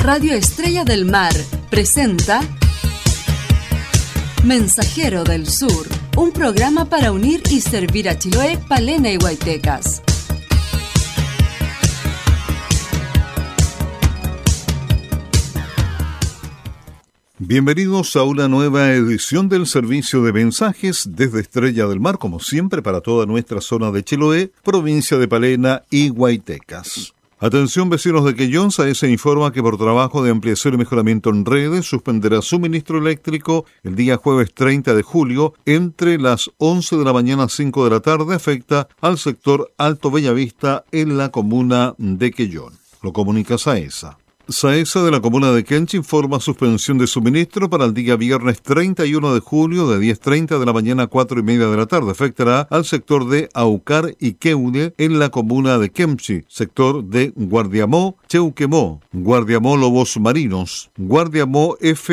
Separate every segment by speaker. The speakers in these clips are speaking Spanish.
Speaker 1: Radio Estrella del Mar presenta Mensajero del Sur, un programa para unir y servir a Chiloé, Palena y Huaytecas.
Speaker 2: Bienvenidos a una nueva edición del servicio de mensajes desde Estrella del Mar, como siempre, para toda nuestra zona de Chiloé, provincia de Palena y Huaytecas. Atención, vecinos de Quellón, SAESA informa que por trabajo de ampliación y mejoramiento en redes suspenderá suministro eléctrico el día jueves 30 de julio entre las 11 de la mañana a 5 de la tarde. Afecta al sector Alto Bellavista en la comuna de Quellón. Lo comunica SAESA. SAESA de la comuna de Quenche informa suspensión de suministro para el día viernes 31 de julio de 10:30 de la mañana a 4:30 de la tarde. Afectará al sector de Aucar y Queude en la comuna de Quemchi, sector de Guardiamó, Cheuquemó, Guardiamó Lobos Marinos, Guardiamó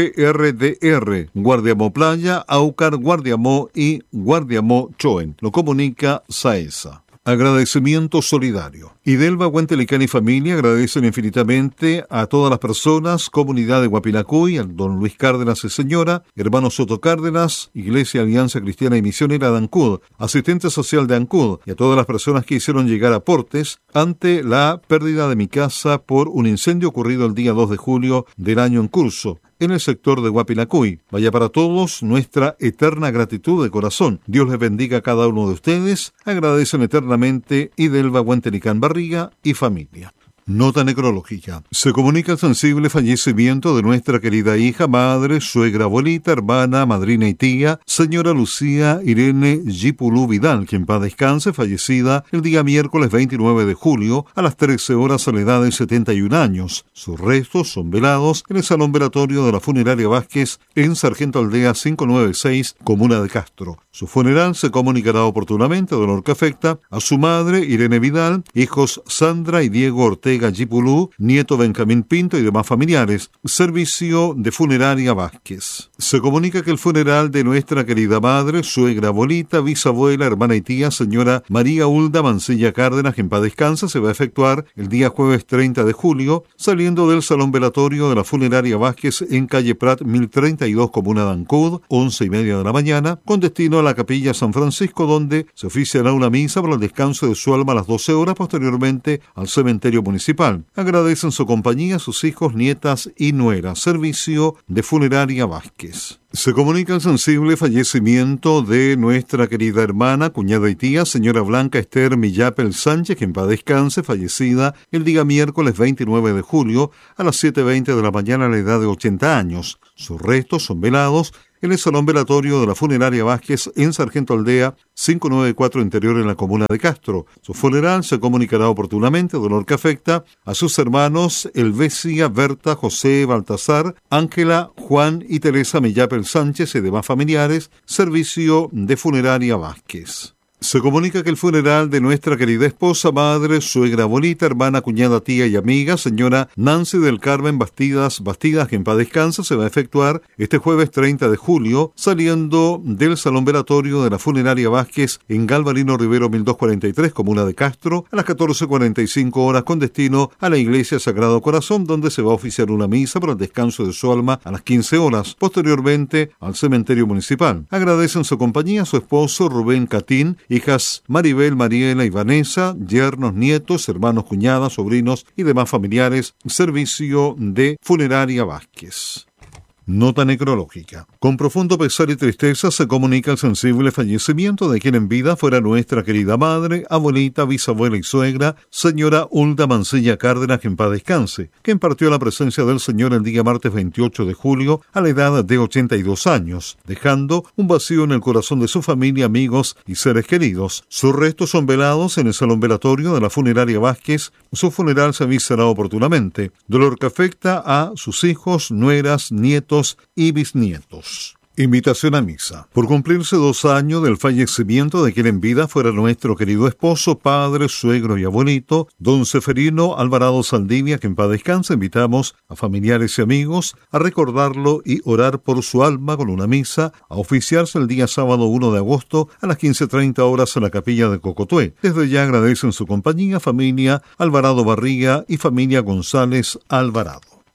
Speaker 2: FRDR, Guardiamó Playa, Aucar, Guardiamó y Guardiamó Choen. Lo comunica SAESA. Agradecimiento solidario. Idelva, Huentelicán y familia agradecen infinitamente a todas las personas, comunidad de Huapilacuy, al don Luis Cárdenas y señora, hermano Soto Cárdenas, Iglesia Alianza Cristiana y Misionera de Ancud, asistente social de Ancud, y a todas las personas que hicieron llegar aportes ante la pérdida de mi casa por un incendio ocurrido el día 2 de julio del año en curso en el sector de Huapilacuy. Vaya para todos nuestra eterna gratitud de corazón. Dios les bendiga a cada uno de ustedes. Agradecen eternamente Idelva, Huentelicán, Barriga y familia. Nota necrológica. Se comunica el sensible fallecimiento de nuestra querida hija, madre, suegra, abuelita, hermana, madrina y tía, señora Lucía Irene Gipulú Vidal, quien en paz descanse, fallecida el día miércoles 29 de julio a las 13 horas a la edad de 71 años. Sus restos son velados en el salón velatorio de la funeraria Vázquez en Sargento Aldea 596, comuna de Castro. Su funeral se comunicará oportunamente, dolor que afecta a su madre, Irene Vidal, hijos Sandra y Diego Ortega Gipulú, nieto Benjamín Pinto y demás familiares. Servicio de Funeraria Vázquez. Se comunica que el funeral de nuestra querida madre, suegra, abuelita, bisabuela, hermana y tía, señora María Hulda Mancilla Cárdenas, que en paz descansa, se va a efectuar el día jueves 30 de julio, saliendo del salón velatorio de la Funeraria Vázquez en calle Prat 1032, comuna de Ancud, 11:30 de la mañana, con destino a la capilla San Francisco, donde se oficiará una misa para el descanso de su alma a las 12 horas, posteriormente al cementerio municipal. Agradecen su compañía sus hijos, nietas y nueras. Servicio de Funeraria Vázquez. Se comunica el sensible fallecimiento de nuestra querida hermana, cuñada y tía, señora Blanca Esther Millapel Sánchez, que en paz descanse, fallecida el día miércoles 29 de julio a las 7:20 de la mañana a la edad de 80 años. Sus restos son velados en el salón velatorio de la Funeraria Vázquez en Sargento Aldea 594 Interior en la comuna de Castro. Su funeral se comunicará oportunamente, dolor que afecta a sus hermanos Elvesia, Berta, José, Baltasar, Ángela, Juan y Teresa Millapel Sánchez y demás familiares. Servicio de Funeraria Vázquez. Se comunica que el funeral de nuestra querida esposa, madre, suegra, abuelita, hermana, cuñada, tía y amiga, señora Nancy del Carmen Bastidas, que en paz descansa, se va a efectuar este jueves 30 de julio, saliendo del salón velatorio de la Funeraria Vázquez en Galvarino Rivero 1243, comuna de Castro, a las 14:45 horas, con destino a la Iglesia Sagrado Corazón, donde se va a oficiar una misa para el descanso de su alma a las 15 horas, posteriormente al cementerio municipal. Agradecen su compañía a su esposo Rubén Catín, hijas Maribel, Mariela y Vanessa, yernos, nietos, hermanos, cuñadas, sobrinos y demás familiares. Servicio de Funeraria Vázquez. Nota necrológica. Con profundo pesar y tristeza se comunica el sensible fallecimiento de quien en vida fuera nuestra querida madre, abuelita, bisabuela y suegra, señora Hulda Mancilla Cárdenas, que en paz descanse, que impartió la presencia del Señor el día martes 28 de julio a la edad de 82 años, dejando un vacío en el corazón de su familia, amigos y seres queridos. Sus restos son velados en el salón velatorio de la Funeraria Vázquez. Su funeral se avisará oportunamente. Dolor que afecta a sus hijos, nueras, nietos y bisnietos. Invitación a misa. Por cumplirse 2 años del fallecimiento de quien en vida fuera nuestro querido esposo, padre, suegro y abuelito, don Seferino Alvarado Saldivia, que en paz descanse, invitamos a familiares y amigos a recordarlo y orar por su alma con una misa a oficiarse el día sábado 1 de agosto a las 15:30 horas en la capilla de Cocotué. Desde ya agradecen su compañía familia Alvarado Barriga y familia González Alvarado.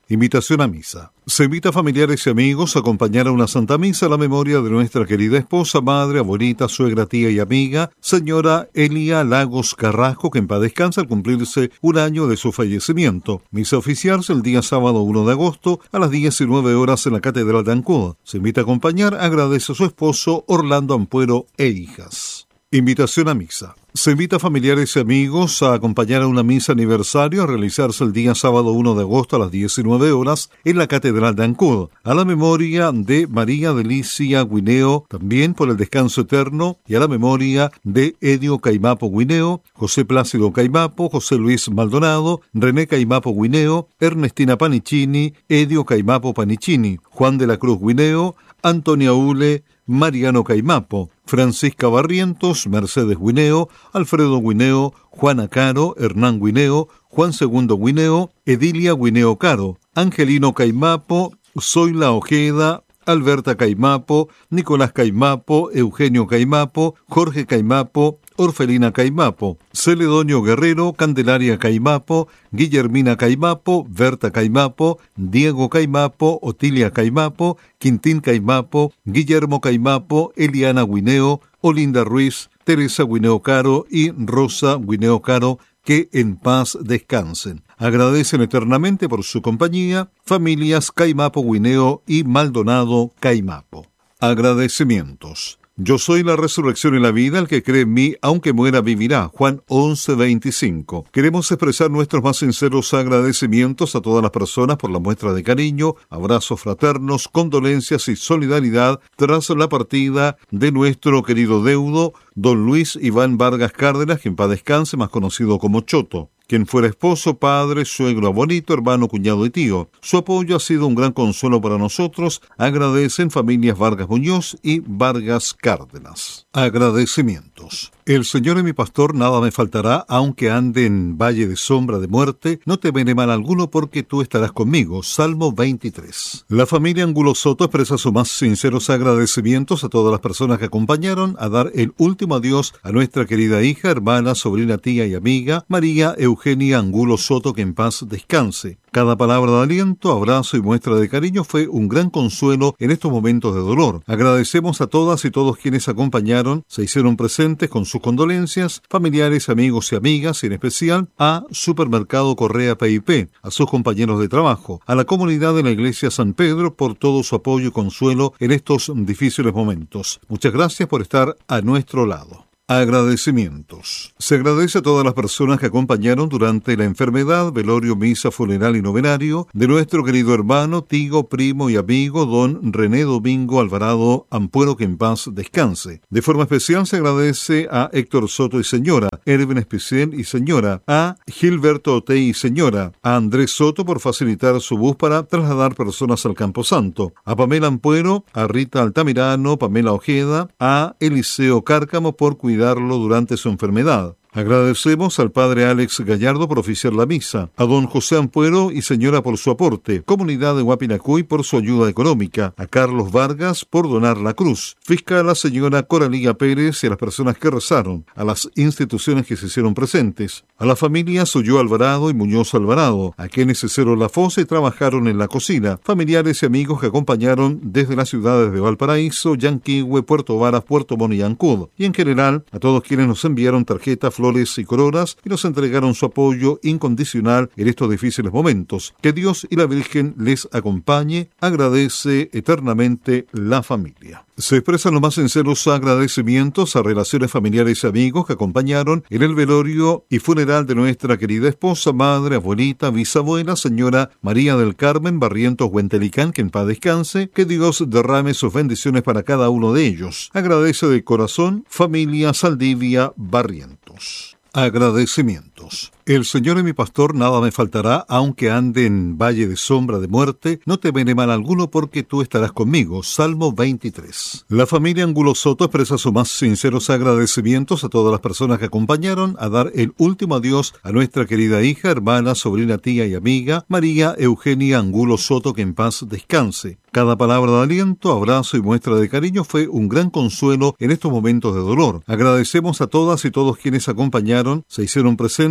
Speaker 2: Invitación a misa. Se invita a familiares y amigos a acompañar a una Santa Misa a la memoria de nuestra querida esposa, madre, abuelita, suegra, tía y amiga, señora Elia Lagos Carrasco, que en paz descansa al cumplirse un año de su fallecimiento. Misa oficial el día sábado 1 de agosto a las 19 horas en la Catedral de Ancud. Se invita a acompañar, agradece a su esposo Orlando Ampuero e hijas. Invitación a misa. Se invita a familiares y amigos a acompañar a una misa aniversario a realizarse el día sábado 1 de agosto a las 19 horas en la Catedral de Ancud, a la memoria de María Delicia Guineo, también por el descanso eterno, y a la memoria de Edio Caimapo Guineo, José Plácido Caimapo, José Luis Maldonado, René Caimapo Guineo, Ernestina Panicini, Edio Caimapo Panicini, Juan de la Cruz Guineo, Antonia Ule, Mariano Caimapo, Francisca Barrientos, Mercedes Guineo, Alfredo Guineo, Juana Caro, Hernán Guineo, Juan II Guineo, Edilia Guineo Caro, Angelino Caimapo, Zoila Ojeda, Alberta Caimapo, Nicolás Caimapo, Eugenio Caimapo, Jorge Caimapo, Orfelina Caimapo, Celedonio Guerrero, Candelaria Caimapo, Guillermina Caimapo, Berta Caimapo, Diego Caimapo, Otilia Caimapo, Quintín Caimapo, Guillermo Caimapo, Eliana Guineo, Olinda Ruiz, Teresa Guineo Caro y Rosa Guineo Caro, que en paz descansen. Agradecen eternamente por su compañía familias Caimapo Guineo y Maldonado Caimapo. Agradecimientos. Yo soy la resurrección y la vida, el que cree en mí, aunque muera, vivirá. Juan 11:25. Queremos expresar nuestros más sinceros agradecimientos a todas las personas por la muestra de cariño, abrazos fraternos, condolencias y solidaridad tras la partida de nuestro querido deudo, don Luis Iván Vargas Cárdenas, que en paz descanse, más conocido como Choto, quien fuera esposo, padre, suegro, abuelito, hermano, cuñado y tío. Su apoyo ha sido un gran consuelo para nosotros. Agradecen familias Vargas Muñoz y Vargas Cárdenas. Agradecimientos. El Señor es mi pastor, nada me faltará, aunque ande en valle de sombra de muerte, no temeré mal alguno porque tú estarás conmigo. Salmo 23. La familia Angulo Soto expresa sus más sinceros agradecimientos a todas las personas que acompañaron a dar el último adiós a nuestra querida hija, hermana, sobrina, tía y amiga, María Eugenia Angulo Soto, que en paz descanse. Cada palabra de aliento, abrazo y muestra de cariño fue un gran consuelo en estos momentos de dolor. Agradecemos a todas y todos quienes acompañaron, se hicieron presentes con sus condolencias, familiares, amigos y amigas, y en especial a Supermercado Correa P&P, a sus compañeros de trabajo, a la comunidad de la Iglesia San Pedro por todo su apoyo y consuelo en estos difíciles momentos. Muchas gracias por estar a nuestro lado. Agradecimientos. Se agradece a todas las personas que acompañaron durante la enfermedad, velorio, misa, funeral y novenario de nuestro querido hermano, tío, primo y amigo, don René Domingo Alvarado Ampuero, que en paz descanse. De forma especial se agradece a Héctor Soto y señora, Erwin Especial y señora, a Gilberto Otey y señora, a Andrés Soto por facilitar su bus para trasladar personas al Camposanto, a Pamela Ampuero, a Rita Altamirano, Pamela Ojeda, a Eliseo Cárcamo por cuidarlo durante su enfermedad. Agradecemos al padre Alex Gallardo por oficiar la misa, a don José Ampuero y señora por su aporte, comunidad de Huapinacuy por su ayuda económica, a Carlos Vargas por donar la cruz, fiscal a la señora Coralía Pérez y a las personas que rezaron, a las instituciones que se hicieron presentes, a la familia Suyó Alvarado y Muñoz Alvarado, a quienes se cerró la fosa y trabajaron en la cocina, familiares y amigos que acompañaron desde las ciudades de Valparaíso, Yanquihue, Puerto Varas, Puerto Montt y Ancud, y en general a todos quienes nos enviaron tarjetas, flores y coronas y nos entregaron su apoyo incondicional en estos difíciles momentos. Que Dios y la Virgen les acompañe. Agradece eternamente la familia. Se expresan los más sinceros agradecimientos a relaciones familiares y amigos que acompañaron en el velorio y funeral de nuestra querida esposa, madre, abuelita, bisabuela, señora María del Carmen Barrientos Huentelicán, que en paz descanse. Que Dios derrame sus bendiciones para cada uno de ellos. Agradece de corazón familia Saldivia Barrientos. Agradecimientos. El Señor es mi pastor, nada me faltará, aunque ande en valle de sombra de muerte, no temeré mal alguno porque tú estarás conmigo. Salmo 23. La familia Angulo Soto expresa sus más sinceros agradecimientos a todas las personas que acompañaron a dar el último adiós a nuestra querida hija, hermana, sobrina, tía y amiga, María Eugenia Angulo Soto, que en paz descanse. Cada palabra de aliento, abrazo y muestra de cariño fue un gran consuelo en estos momentos de dolor. Agradecemos a todas y todos quienes acompañaron, se hicieron presentes con sus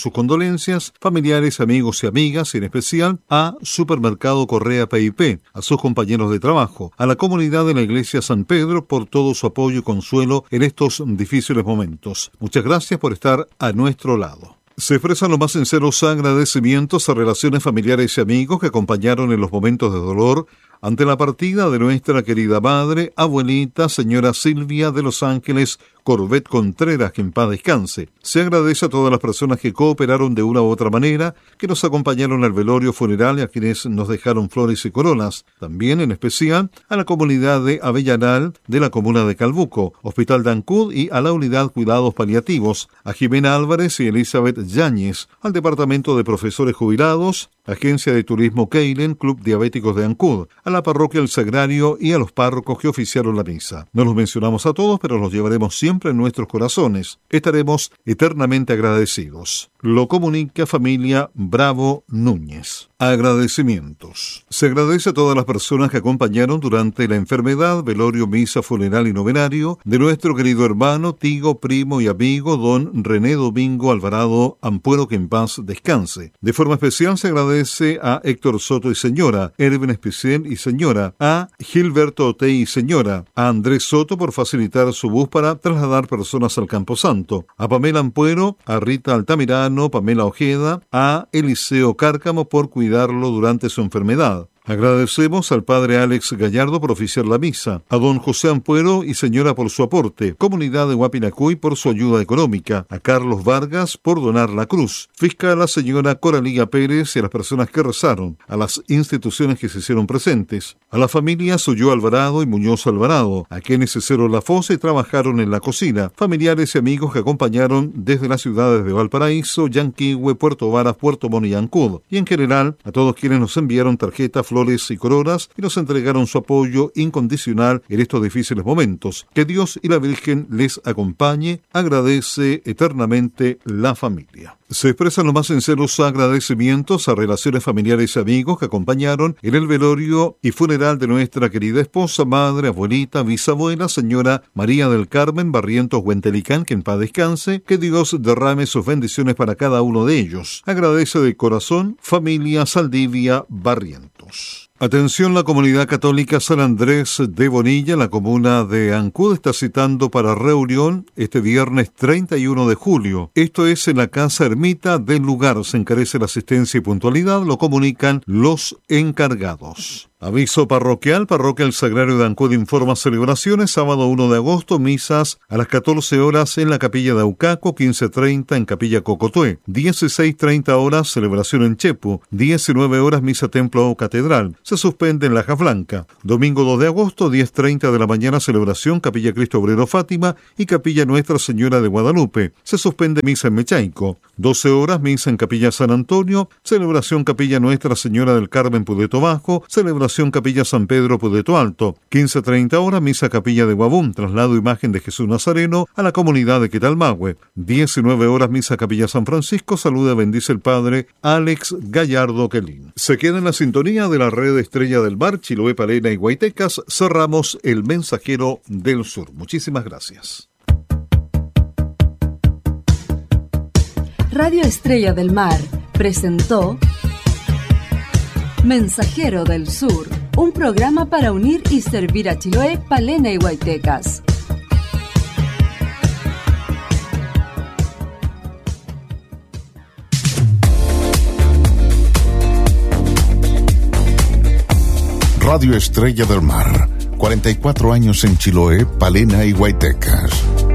Speaker 2: sus condolencias, familiares, amigos y amigas, y en especial a Supermercado Correa P&P, a sus compañeros de trabajo, a la comunidad de la Iglesia San Pedro por todo su apoyo y consuelo en estos difíciles momentos. Muchas gracias por estar a nuestro lado. Se expresan los más sinceros agradecimientos a relaciones familiares y amigos que acompañaron en los momentos de dolor ante la partida de nuestra querida madre, abuelita, señora Silvia de Los Ángeles Corbet Contreras, que en paz descanse. Se agradece a todas las personas que cooperaron de una u otra manera, que nos acompañaron al velorio funeral y a quienes nos dejaron flores y coronas. También, en especial, a la comunidad de Avellanal de la comuna de Calbuco, Hospital de Ancud y a la Unidad Cuidados Paliativos, a Jimena Álvarez y Elizabeth Yáñez, al Departamento de Profesores Jubilados, Agencia de Turismo Keilen, Club Diabéticos de Ancud, a la Parroquia El Sagrario y a los párrocos que oficiaron la misa. No los mencionamos a todos, pero los llevaremos siempre en nuestros corazones. Estaremos eternamente agradecidos. Lo comunica familia Bravo Núñez. Agradecimientos. Se agradece a todas las personas que acompañaron durante la enfermedad, velorio, misa, funeral y novenario de nuestro querido hermano, tío, primo y amigo don René Domingo Alvarado Ampuero, que en paz descanse. De forma especial se agradece a Héctor Soto y señora, Erwin Espiciel y señora, a Gilberto Otey y señora, a Andrés Soto por facilitar su bus para trasladar personas al Camposanto, a Pamela Ampuero, a Rita Altamirano, Pamela Ojeda, a Eliseo Cárcamo por cuidarlo durante su enfermedad. Agradecemos al padre Alex Gallardo por oficiar la misa, a don José Ampuero y señora por su aporte, comunidad de Huapinacuy por su ayuda económica, a Carlos Vargas por donar la cruz, fiscal a señora Coralía Pérez y a las personas que rezaron, a las instituciones que se hicieron presentes, a la familia Suyó Alvarado y Muñoz Alvarado, a quienes hicieron la fosa y trabajaron en la cocina, familiares y amigos que acompañaron desde las ciudades de Valparaíso, Yanquihue, Puerto Varas, Puerto Montt y Ancud, y en general a todos quienes nos enviaron tarjetas, flores y coronas y nos entregaron su apoyo incondicional en estos difíciles momentos. Que Dios y la Virgen les acompañe, agradece eternamente la familia. Se expresan los más sinceros agradecimientos a relaciones familiares y amigos que acompañaron en el velorio y funeral de nuestra querida esposa, madre, abuelita, bisabuela, señora María del Carmen Barrientos Huentelicán, que en paz descanse, que Dios derrame sus bendiciones para cada uno de ellos. Agradece de corazón, familia Saldivia Barrientos. Atención, la comunidad católica San Andrés de Bonilla, la comuna de Ancud, está citando para reunión este viernes 31 de julio. Esto es en la Casa Ermita del lugar. Se encarece la asistencia y puntualidad, lo comunican los encargados. Aviso parroquial, Parroquia El Sagrario de Ancud informa celebraciones, sábado 1 de agosto, misas a las 14 horas en la Capilla de Aucaco, 15:30 en Capilla Cocotué, 16:30 horas celebración en Chepu, 19 horas misa Templo o Catedral, se suspende en Laja Blanca. Domingo 2 de agosto, 10:30 de la mañana, celebración Capilla Cristo Obrero Fátima y Capilla Nuestra Señora de Guadalupe, se suspende misa en Mechaico. 12 horas misa en Capilla San Antonio, celebración Capilla Nuestra Señora del Carmen Pudeto Bajo, celebración Capilla San Pedro Pudeto Alto. 15:30 horas misa Capilla de Guabún, traslado imagen de Jesús Nazareno a la comunidad de Quetalmahue. 19 horas misa Capilla San Francisco, saluda, bendice el padre Alex Gallardo Quelín. Se queda en la sintonía de la red Estrella del Mar, Chiloé, Palena y Guaytecas. Cerramos el Mensajero del Sur. Muchísimas gracias.
Speaker 1: Radio Estrella del Mar presentó Mensajero del Sur, un programa para unir y servir a Chiloé, Palena y Guaytecas.
Speaker 3: Radio Estrella del Mar, 44 años en Chiloé, Palena y Guaytecas.